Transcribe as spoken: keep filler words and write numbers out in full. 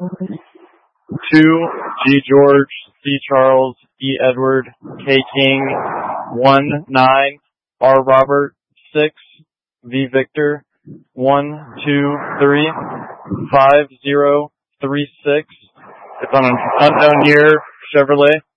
two, G George, C Charles, E Edward, K King, one, nine, R Robert, six, V Victor, one, two, three, five, zero, three, six. It's on an unknown year Chevrolet.